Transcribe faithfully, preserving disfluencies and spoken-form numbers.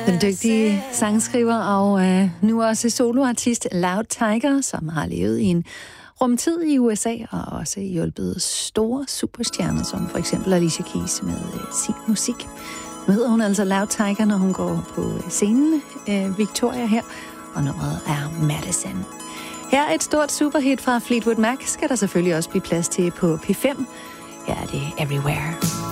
Den dygtige sangskriver og øh, nu også soloartist Loud Tiger, som har levet i en rumtid i U S A og også hjulpet store superstjerner, som for eksempel Alicia Keys med øh, sin musik. Nu hedder hun altså Loud Tiger, når hun går på scenen. Øh, Victoria her, og nummeret er Madison. Her er et stort superhit fra Fleetwood Mac, skal der selvfølgelig også blive plads til på P fem. Her er det Everywhere.